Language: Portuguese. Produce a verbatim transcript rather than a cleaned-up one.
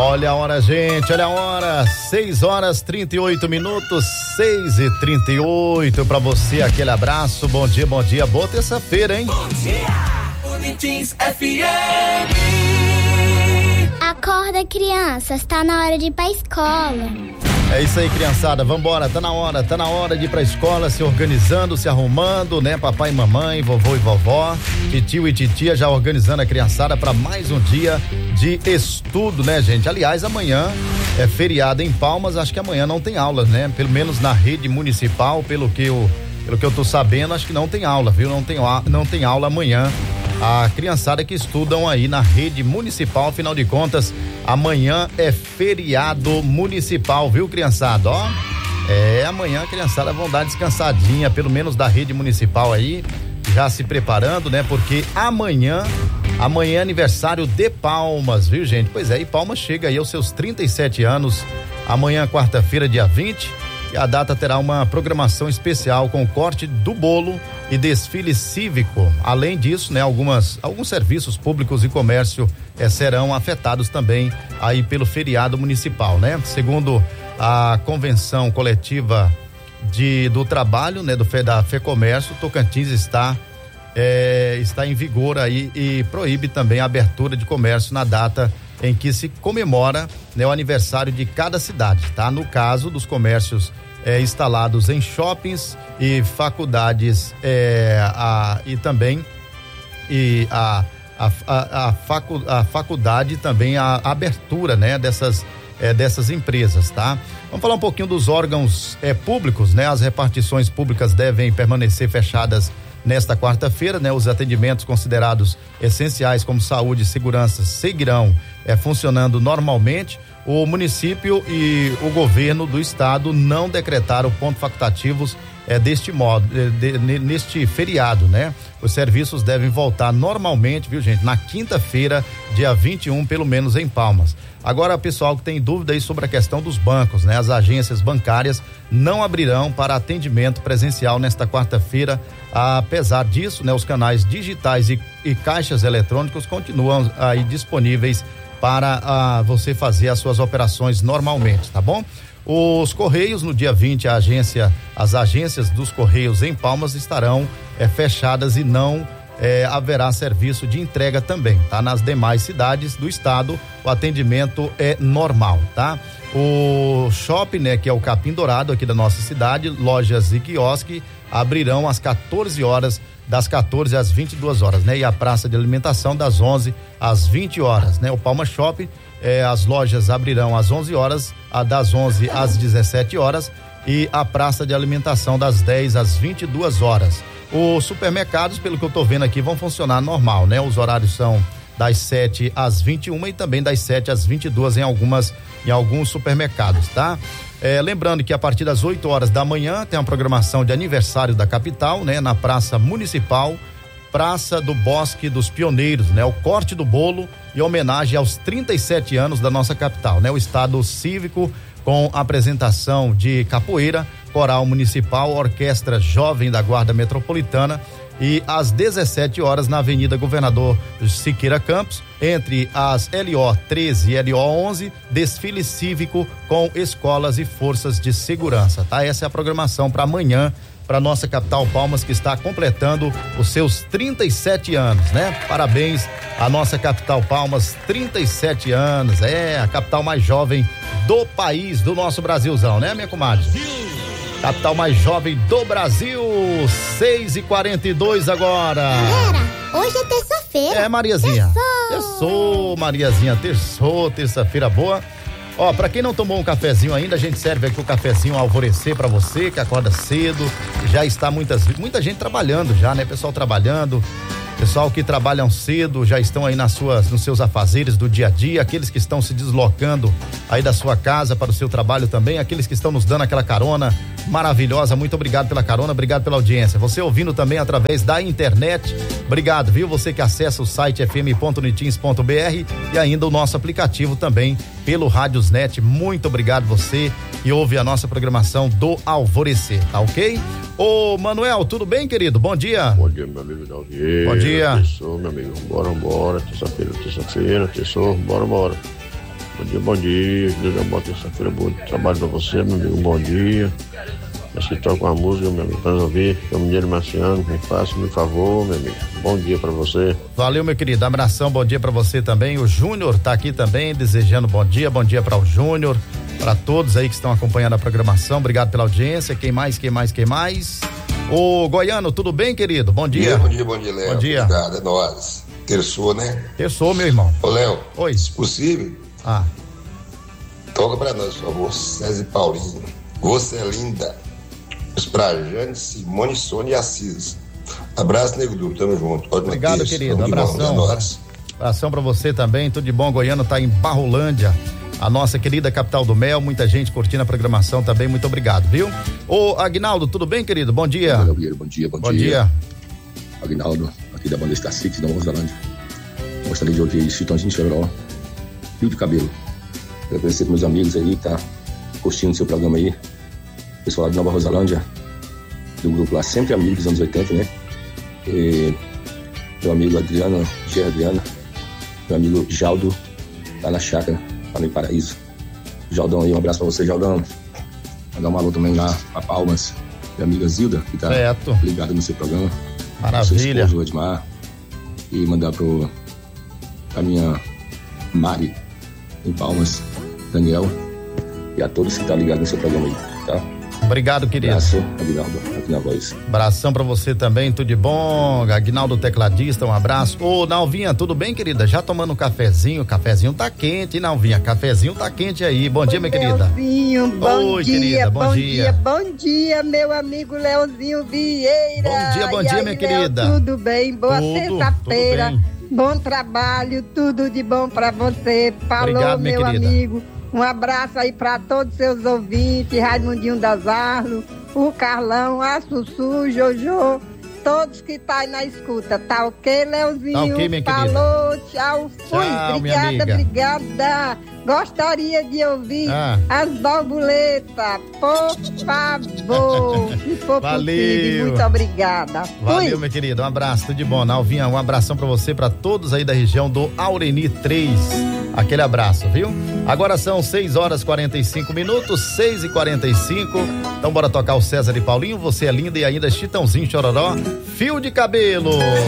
Olha a hora, gente, olha a hora, seis horas trinta e oito minutos, seis e trinta e oito, pra você aquele abraço, bom dia, bom dia, boa terça-feira, hein? Bom dia, Unitins F M. Acorda, crianças, tá na hora de ir pra escola. É isso aí, criançada, vambora, tá na hora, tá na hora de ir pra escola, se organizando, se arrumando, né? Papai e mamãe, vovô e vovó, titio e titia já organizando a criançada pra mais um dia de estudo, né, gente? Aliás, amanhã é feriado em Palmas, acho que amanhã não tem aula, né? Pelo menos na rede municipal, pelo que eu, pelo que eu tô sabendo, acho que não tem aula, viu? Não tem, não tem aula amanhã. A criançada que estudam aí na rede municipal, afinal de contas, amanhã é feriado municipal, viu, criançada? Ó, é, amanhã a criançada vão dar descansadinha, pelo menos da rede municipal aí, já se preparando, né? Porque amanhã, amanhã é aniversário de Palmas, viu, gente? Pois é, e Palmas chega aí aos seus trinta e sete anos, amanhã, quarta-feira, dia vinte, e a data terá uma programação especial com corte do bolo e desfile cívico. Além disso, né, algumas, alguns serviços públicos e comércio eh, serão afetados também aí pelo feriado municipal, né? Segundo a convenção coletiva de, do trabalho, né, do da FEComércio, Tocantins está eh, está em vigor aí e proíbe também a abertura de comércio na data em que se comemora, né, o aniversário de cada cidade, tá? No caso dos comércios eh, instalados em shoppings e faculdades eh, a, e também e a a, a, a, facu, a faculdade também a, a abertura, né, dessas eh, dessas empresas, tá? Vamos falar um pouquinho dos órgãos eh, públicos, né? As repartições públicas devem permanecer fechadas nesta quarta-feira, né? Os atendimentos considerados essenciais como saúde e segurança seguirão é, funcionando normalmente. O município e o governo do estado não decretaram pontos facultativos é, deste modo, de, de, neste feriado, né? Os serviços devem voltar normalmente, viu, gente? Na quinta-feira, dia vinte e um, pelo menos em Palmas. Agora, pessoal que tem dúvida aí sobre a questão dos bancos, né? As agências bancárias não abrirão para atendimento presencial nesta quarta-feira. Apesar disso, né? Os canais digitais e, e caixas eletrônicos continuam aí disponíveis para ah, você fazer as suas operações normalmente, tá bom? Os Correios, no dia vinte, a agência, as agências dos Correios em Palmas estarão eh, fechadas e não eh, haverá serviço de entrega também, tá? Nas demais cidades do estado, o atendimento é normal, tá? O shopping, né, que é o Capim Dourado aqui da nossa cidade, lojas e quiosque abrirão às quatorze horas, das quatorze às vinte e duas horas, né? E a praça de alimentação das onze às vinte horas, né? O Palma Shopping, eh, as lojas abrirão às onze horas, a das onze às dezessete horas e a praça de alimentação das dez às vinte e duas horas. Os supermercados, pelo que eu tô vendo aqui, vão funcionar normal, né? Os horários são das sete às vinte e uma e também das sete às vinte e duas em algumas, em alguns supermercados, tá? É, lembrando que a partir das oito horas da manhã tem uma programação de aniversário da capital, né? Na Praça Municipal, Praça do Bosque dos Pioneiros, né? O corte do bolo e homenagem aos trinta e sete anos da nossa capital, né? O estado cívico com apresentação de capoeira, coral municipal, orquestra jovem da Guarda Metropolitana. E às dezessete horas na Avenida Governador Siqueira Campos, entre as L O treze e L O onze, desfile cívico com escolas e forças de segurança, tá? Essa é a programação para amanhã, para nossa capital Palmas, que está completando os seus trinta e sete anos, né? Parabéns à nossa capital Palmas, trinta e sete anos, é a capital mais jovem do país, do nosso Brasilzão, né, minha comadre? Capital mais jovem do Brasil, seis e quarenta e dois agora. Galera, hoje é terça-feira. É, Mariazinha. Terçou. Terçou, Mariazinha, terçou, terça-feira boa. Ó, pra quem não tomou um cafezinho ainda, a gente serve aqui o cafezinho Alvorecer pra você que acorda cedo. Já está muitas, muita gente trabalhando já, né? Pessoal trabalhando. Pessoal que trabalham cedo, já estão aí nas suas, nos seus afazeres do dia a dia, aqueles que estão se deslocando aí da sua casa para o seu trabalho também, aqueles que estão nos dando aquela carona maravilhosa, muito obrigado pela carona, obrigado pela audiência. Você ouvindo também através da internet, obrigado, viu? Você que acessa o site f m ponto unitins ponto b r e ainda o nosso aplicativo também pelo Rádiosnet, muito obrigado você que ouve a nossa programação do Alvorecer, tá ok? Ô Manuel, tudo bem, querido? Bom dia. Bom dia, meu amigo Dalvier. Bom dia. Terçou, meu amigo. Bora, bora. Terça-feira, terça-feira, terçou, bora, bora. Bom dia, bom dia. Deus é bom, terça-feira, bom trabalho pra você, meu amigo. Bom dia. Acho que toca uma música, meu amigo, pra ouvir. É o Mineiro Marciano, me faça, me favor, meu amigo. Bom dia pra você. Valeu, meu querido. Abração, bom dia pra você também. O Júnior tá aqui também, desejando bom dia. Bom dia para o Júnior, para todos aí que estão acompanhando a programação. Obrigado pela audiência. Quem mais, quem mais, quem mais? Ô, Goiano, tudo bem, querido? Bom dia. Bom dia, bom dia, Léo. Bom dia. Obrigado, é nóis. Terçou, né? Terçou, meu irmão. Ô, Léo. Oi. Se possível, Ah. toca pra nós, por favor, César e Paulinho. Você é linda. Os pra Jane, Simone, Sônia e Assis. Abraço, Nego Duro, tamo junto. Ótimo Obrigado, terço. querido. Tamo de bom, Abração. é nóis. Abração pra você também. Tudo de bom. Goiano tá em Barrolândia, a nossa querida capital do mel. Muita gente curtindo a programação também. Muito obrigado, viu? Ô, Aguinaldo, tudo bem, querido? Bom dia. Bom dia, bom dia, bom, Bom dia. dia. Aguinaldo, aqui da banda Star Six, da Nova Zelândia. Gostaria de ouvir Chitãozinho Chororó, Fio de Cabelo. Quero agradecer pros meus amigos aí que tá curtindo o seu programa aí. Pessoal lá de Nova Rosalândia, do grupo lá, sempre amigo dos anos oitenta, né? E meu amigo Adriano, G. Adriano, meu amigo Jaldo, lá na chácara, lá no Paraíso. Jaldão aí, um abraço pra você, Jaldão. Mandar um alô também lá pra Palmas, minha amiga Zilda, que tá certo. ligada no seu programa. Maravilha. Seu esposo, Edmar. E mandar pro a minha Mari, em Palmas, Daniel, e a todos que estão ligados no seu programa aí, tá? Obrigado, querido. Abraço, Aguinaldo, aqui na voz. Abração pra você também, tudo de bom. Aguinaldo tecladista, um abraço. Ô, Nalvinha, tudo bem, querida? Já tomando um cafezinho? O cafezinho tá quente, hein, Nalvinha? Cafezinho tá quente aí. Bom dia, minha querida. Leozinho, bom Oi, dia, querida, bom bom dia. dia, bom dia, meu amigo Leozinho Vieira. Bom dia, bom E dia, aí, minha Léo, querida. tudo bem? Boa Tudo, sexta-feira. tudo Bom trabalho, tudo de bom pra você. Falou, Obrigado, minha meu querida. amigo. Um abraço aí pra todos os seus ouvintes, Raimundinho das Arlos, o Carlão, a Sussu, Jojo, todos que tá aí na escuta, tá ok, Leozinho? Tá ok, minha querida. Falou, tchau, fui, Tchau, minha obrigada, amiga. obrigada. Gostaria de ouvir Ah. as borboletas, por favor, se for Valeu. possível, muito obrigada. Valeu, Fui. minha querida. Um abraço, tudo de bom. Nalvinha, um abração pra você, pra todos aí da região do Aureni três. Aquele abraço, viu? Agora são seis horas e quarenta e cinco minutos, seis e quarenta e cinco. Então bora tocar o César e Paulinho. Você é linda e ainda Chitãozinho Chororó, Fio de Cabelo.